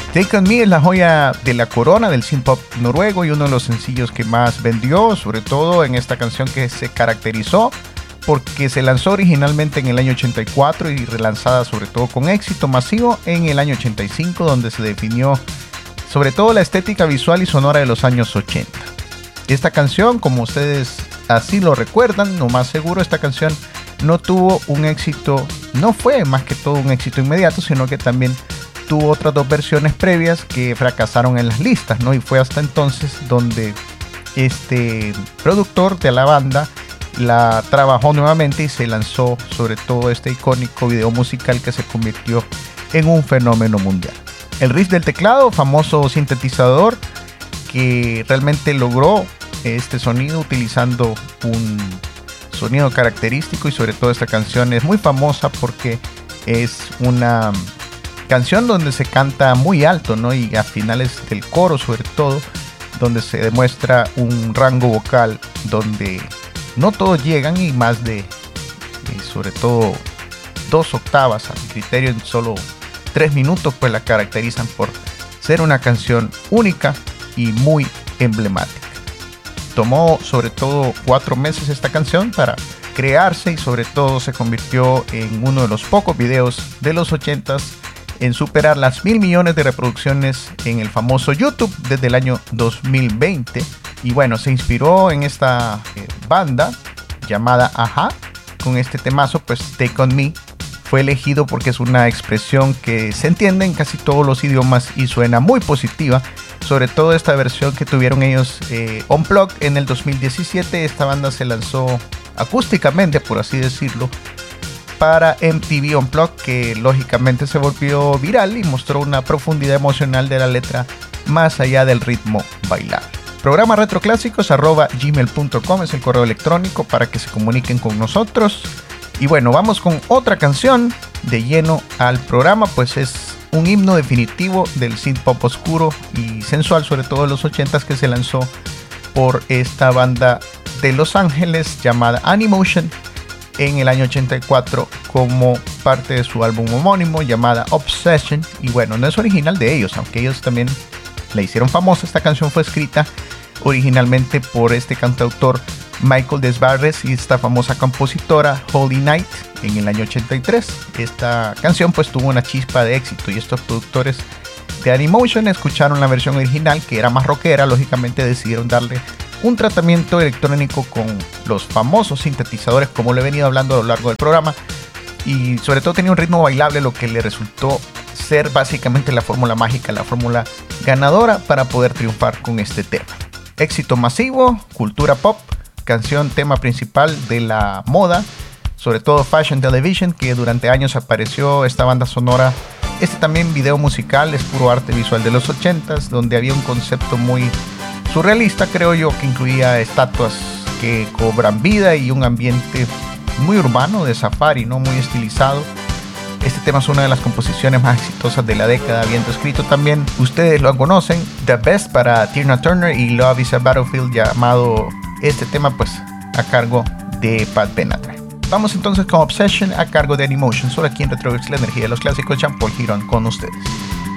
Take On Me es la joya de la corona del synth pop noruego y uno de los sencillos que más vendió, sobre todo en esta canción que se caracterizó porque se lanzó originalmente en el año 84 y relanzada sobre todo con éxito masivo en el año 85, donde se definió sobre todo la estética visual y sonora de los años 80. Esta canción, como ustedes así lo recuerdan, no más seguro, esta canción no tuvo un éxito, no fue más que todo un éxito inmediato, sino que también tuvo otras dos versiones previas que fracasaron en las listas, ¿no? Y fue hasta entonces donde este productor de la banda la trabajó nuevamente y se lanzó sobre todo este icónico video musical que se convirtió en un fenómeno mundial. El riff del teclado, famoso sintetizador que realmente logró este sonido utilizando un sonido característico, y sobre todo esta canción es muy famosa porque es una canción donde se canta muy alto, ¿no? Y a finales del coro sobre todo, donde se demuestra un rango vocal donde no todos llegan y más de sobre todo 2 octavas a mi criterio en solo 3 minutos, pues la caracterizan por ser una canción única y muy emblemática. Tomó sobre todo 4 meses esta canción para crearse y sobre todo se convirtió en uno de los pocos videos de los 80s en superar las 1.000 millones de reproducciones en el famoso YouTube desde el año 2020. Y bueno, se inspiró en esta banda llamada a-ha con este temazo, pues Take On Me fue elegido porque es una expresión que se entiende en casi todos los idiomas y suena muy positiva, sobre todo esta versión que tuvieron ellos Unplugged en el 2017. Esta banda se lanzó acústicamente, por así decirlo, para MTV Unplugged, que lógicamente se volvió viral y mostró una profundidad emocional de la letra más allá del ritmo bailable. Programa retroclásicos@gmail.com es el correo electrónico para que se comuniquen con nosotros. Y bueno, vamos con otra canción de lleno al programa, pues es un himno definitivo del synth pop oscuro y sensual, sobre todo de los 80s, que se lanzó por esta banda de Los Ángeles llamada Animotion en el año 84 como parte de su álbum homónimo llamada Obsession. Y bueno, no es original de ellos, aunque ellos también la hicieron famosa. Esta canción fue escrita originalmente por este cantautor Michael Desbarres y esta famosa compositora Holy Night en el año 83. Esta canción pues tuvo una chispa de éxito y estos productores de Animotion escucharon la versión original, que era más rockera. Lógicamente decidieron darle un tratamiento electrónico con los famosos sintetizadores, como le he venido hablando a lo largo del programa, y sobre todo tenía un ritmo bailable, lo que le resultó ser básicamente la fórmula mágica, la fórmula ganadora para poder triunfar con este tema. Éxito masivo, cultura pop, canción tema principal de la moda, sobre todo Fashion Television, que durante años apareció esta banda sonora. Este también video musical es puro arte visual de los 80s, donde había un concepto muy surrealista, creo yo, que incluía estatuas que cobran vida y un ambiente muy urbano de safari, ¿no? Muy estilizado. Este tema es una de las composiciones más exitosas de la década, habiendo escrito también, ustedes lo conocen, The Best para Tina Turner y Love is a Battlefield, llamado este tema pues a cargo de Pat Benatar. Vamos entonces con Obsession a cargo de Animotion, solo aquí en Retroverse, la energía de los clásicos. Jean-Paul Girón con ustedes.